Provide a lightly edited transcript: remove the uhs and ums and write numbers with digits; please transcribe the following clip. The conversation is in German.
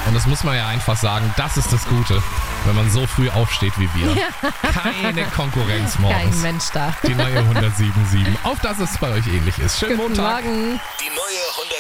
Und das muss man ja einfach sagen, das ist das Gute, wenn man so früh aufsteht wie wir. Keine Konkurrenz morgens. Kein Mensch da. Die neue 107.7. Auf dass es bei euch ähnlich ist. Schönen Guten Montag. Morgen. Die neue